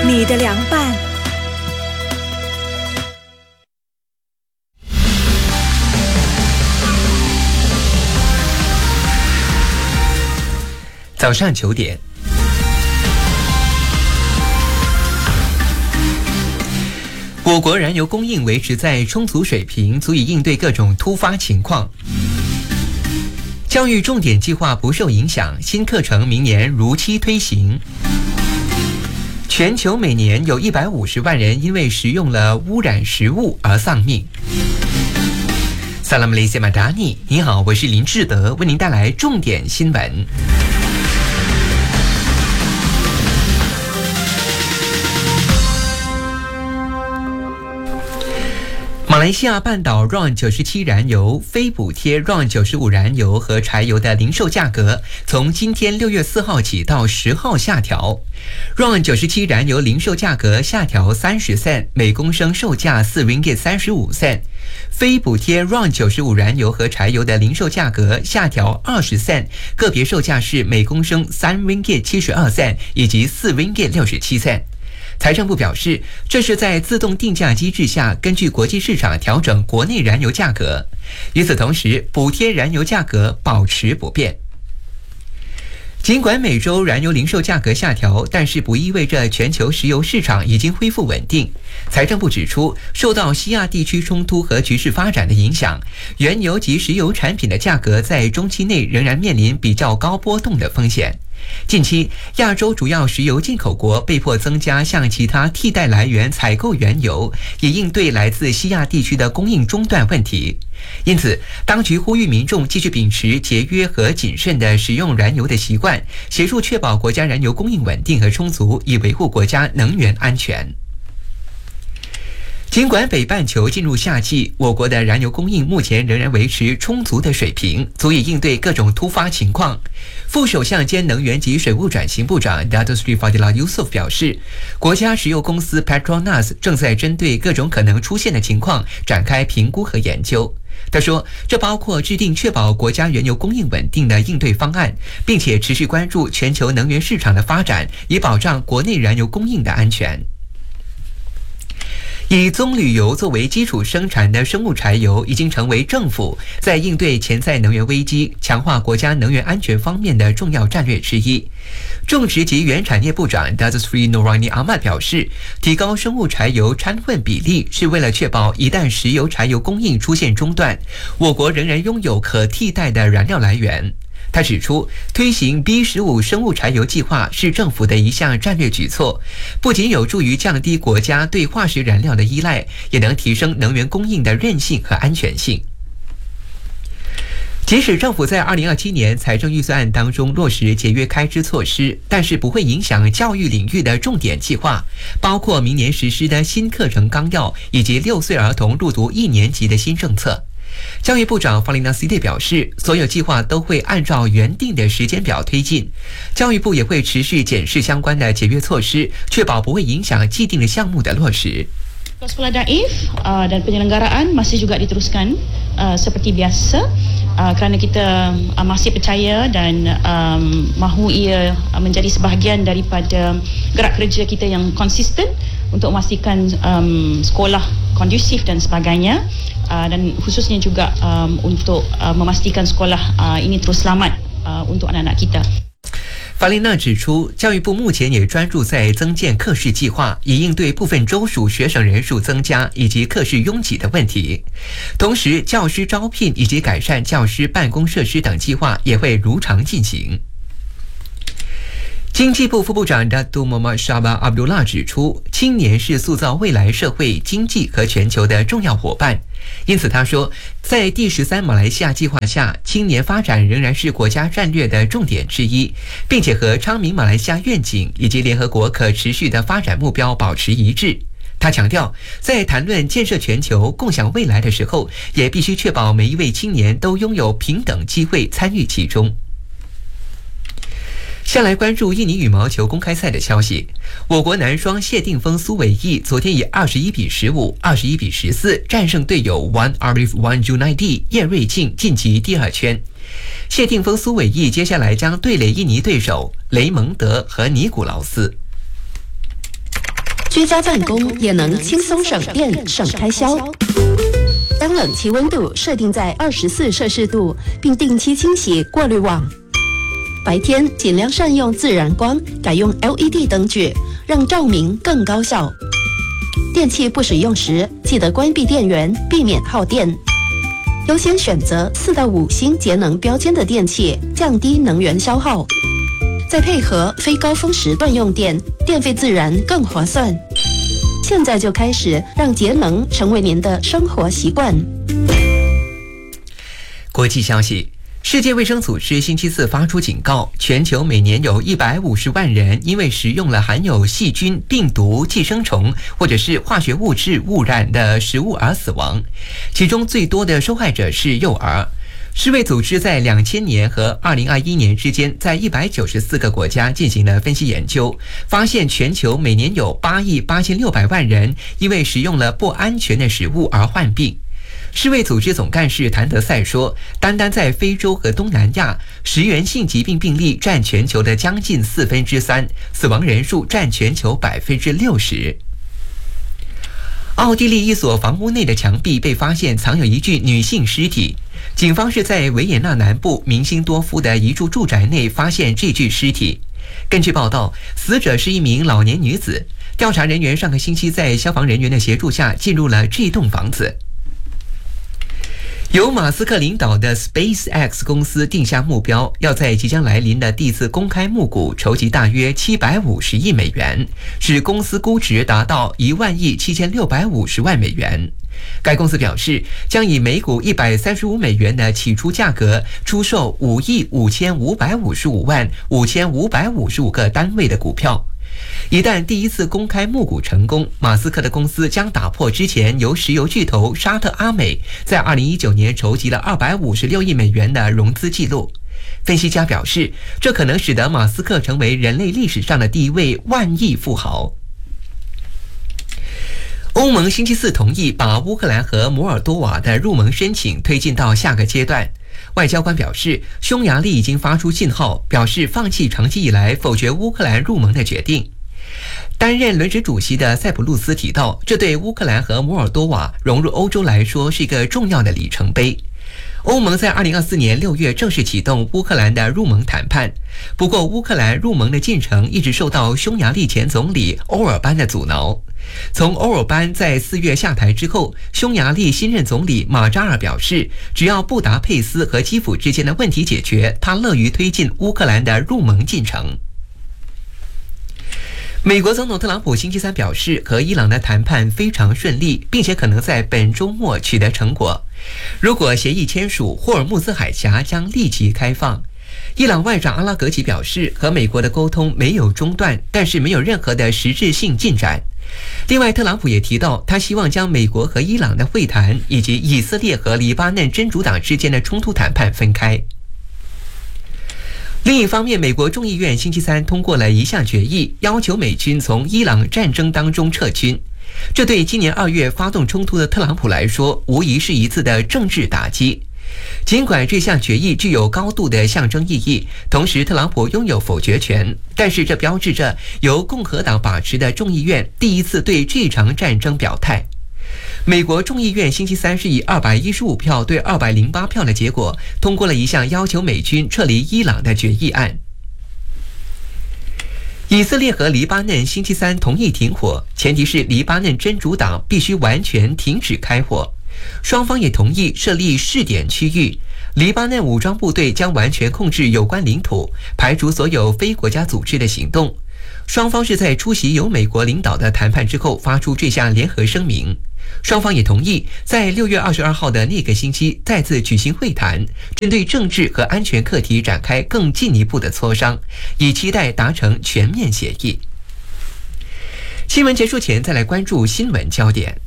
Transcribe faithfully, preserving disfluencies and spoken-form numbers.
你的凉拌。 早上九点，我国燃油供应维持在充足水平，足以应对各种突发情况。教育重点计划不受影响，新课程明年如期推行。全球每年有一百五十万人因为食用了污染食物而丧命。萨拉姆雷塞马达尼，你好，我是林志德，为您带来重点新闻。马来西亚半岛 R O N 九十七燃油非补贴 R O N 九十五燃油和柴油的零售价格从今天六月四号起到十号下调。R O N 九十七燃油零售价格下调三十 cent， 每公升售价四 ringgit 三十五 cent。非补贴 R O N 九十五燃油和柴油的零售价格下调二十 cent， 个别售价是每公升三 ringgit 七十二 cent 以及四 ringgit 六十七 cent。财政部表示，这是在自动定价机制下，根据国际市场调整国内燃油价格。与此同时，补贴燃油价格保持不变。尽管每周燃油零售价格下调，但是不意味着全球石油市场已经恢复稳定。财政部指出，受到西亚地区冲突和局势发展的影响，原油及石油产品的价格在中期内仍然面临比较高波动的风险。近期，亚洲主要石油进口国被迫增加向其他替代来源采购原油，以应对来自西亚地区的供应中断问题。因此，当局呼吁民众继续秉持节约和谨慎的食用燃油的习惯，协助确保国家燃油供应稳定和充足，以维护国家能源安全。尽管北半球进入夏季，我国的燃油供应目前仍然维持充足的水平，足以应对各种突发情况。副首相兼能源及水务转型部长 Dato Sri Fadilah Yusof 表示，国家石油公司 Petronas 正在针对各种可能出现的情况展开评估和研究。他说，这包括制定确保国家原油供应稳定的应对方案，并且持续关注全球能源市场的发展，以保障国内燃油供应的安全。以棕榈油作为基础生产的生物柴油已经成为政府在应对潜在能源危机、强化国家能源安全方面的重要战略之一。种植及原产业部长 Dato Sri Noorani Ahmad 表示，提高生物柴油掺混比例是为了确保一旦石油柴油供应出现中断，我国仍然拥有可替代的燃料来源。他指出，推行 B 十五 生物柴油计划是政府的一项战略举措，不仅有助于降低国家对化石燃料的依赖，也能提升能源供应的韧性和安全性。即使政府在二零二七年财政预算案当中落实节约开支措施，但是不会影响教育领域的重点计划，包括明年实施的新课程纲要以及六岁儿童入读一年级的新政策。教育部长 Fadilah Siddiq 表示，所有计划都会按照原定的时间表推进，教育部也会持续检视相关的节约措施，确保不会影响既定的项目的落实。 Sekolah daif uh, dan penyelenggaraan masih juga diteruskan uh, seperti biasa uh, kerana kita uh, masih percaya dan um, mahu ia uh, menjadi sebahagian daripada gerak kerja kita yang konsisten untuk memastikan um, sekolah kondusif dan sebagainya. Uh, dan khususnya juga um, untuk uh, memastikan sekolah uh, ini terus selamat uh, untuk anak-anak kita. 法丽娜指出，教育部目前也专注在增建课室计划，以应对部分州属学生人数增加以及课室拥挤的问题。同时，教师招聘以及改善教师办公设施等计划也会如常进行。经济部副部长 Datuk Muhammad Shahbaz Abdullah 指出，青年是塑造未来社会、经济和全球的重要伙伴。因此，他说，在第十三马来西亚计划下，青年发展仍然是国家战略的重点之一，并且和昌明马来西亚愿景以及联合国可持续的发展目标保持一致。他强调，在谈论建设全球、共享未来的时候，也必须确保每一位青年都拥有平等机会参与其中。下来关注印尼羽毛球公开赛的消息。我国男双谢定峰、苏伟毅昨天以二十一比十五、二十一比十四战胜队友 Wan Arif Wan Junaidi 叶瑞静，晋级第二圈。谢定峰、苏伟毅接下来将对垒印尼对手雷蒙德和尼古劳斯。 居家办公也能轻松省电省开销。将冷气温度设定在二十四摄氏度，并定期清洗过滤网。白天尽量善用自然光，改用 L E D 灯具，让照明更高效。电器不使用时，记得关闭电源，避免耗电。优先选择四到五星节能标签的电器，降低能源消耗。再配合非高峰时段用电，电费自然更划算。现在就开始让节能成为您的生活习惯。 国际消息，世界卫生组织星期四发出警告，全球每年有一百五十万人因为食用了含有细菌、病毒、寄生虫或者是化学物质污染的食物而死亡，其中最多的受害者是幼儿。世卫组织在两千年和二零二一年之间，在一百九十四个国家进行了分析研究，发现全球每年有八亿八千六百万人因为食用了不安全的食物而患病。世卫组织总干事谭德赛说，单单在非洲和东南亚，食源性疾病病例占全球的将近四分之三，死亡人数占全球百分之六十。奥地利一所房屋内的墙壁被发现藏有一具女性尸体，警方是在维也纳南部明辛多夫的一处住宅内发现这具尸体。根据报道，死者是一名老年女子。调查人员上个星期在消防人员的协助下进入了这栋房子。由马斯克领导的 SpaceX 公司定下目标，要在即将来临的第一次公开募股筹集大约七百五十亿美元，使公司估值达到一万亿七千六百五十万美元。该公司表示，将以每股一百三十五美元的起初价格出售五亿五千五百五十五万五千五百五十五个单位的股票。一旦第一次公开募股成功，马斯克的公司将打破之前由石油巨头沙特阿美在二零一九年筹集了二百五十六亿美元的融资记录。分析家表示，这可能使得马斯克成为人类历史上的第一位万亿富豪。欧盟星期四同意把乌克兰和摩尔多瓦的入盟申请推进到下个阶段。外交官表示，匈牙利已经发出信号，表示放弃长期以来否决乌克兰入盟的决定。担任轮值主席的塞浦路斯提到，这对乌克兰和摩尔多瓦融入欧洲来说是一个重要的里程碑。欧盟在二零二四年六月正式启动乌克兰的入盟谈判，不过乌克兰入盟的进程一直受到匈牙利前总理欧尔班的阻挠。从欧尔班在四月下台之后，匈牙利新任总理马扎尔表示，只要布达佩斯和基辅之间的问题解决，他乐于推进乌克兰的入盟进程。美国总统特朗普星期三表示，和伊朗的谈判非常顺利，并且可能在本周末取得成果。如果协议签署，霍尔木兹海峡将立即开放。伊朗外长阿拉格齐表示，和美国的沟通没有中断，但是没有任何的实质性进展。另外，特朗普也提到，他希望将美国和伊朗的会谈以及以色列和黎巴嫩真主党之间的冲突谈判分开。另一方面，美国众议院星期三通过了一项决议，要求美军从伊朗战争当中撤军。这对今年二月发动冲突的特朗普来说，无疑是一次的政治打击。尽管这项决议具有高度的象征意义，同时特朗普拥有否决权，但是这标志着由共和党把持的众议院第一次对这场战争表态。美国众议院星期三是以二百一十五票对二百零八票的结果，通过了一项要求美军撤离伊朗的决议案。以色列和黎巴嫩星期三同意停火，前提是黎巴嫩真主党必须完全停止开火。双方也同意设立试点区域，黎巴嫩武装部队将完全控制有关领土，排除所有非国家组织的行动。双方是在出席由美国领导的谈判之后发出这项联合声明。双方也同意在六月二十二号的那个星期再次举行会谈，针对政治和安全课题展开更进一步的磋商，以期待达成全面协议。新闻结束前，再来关注新闻焦点。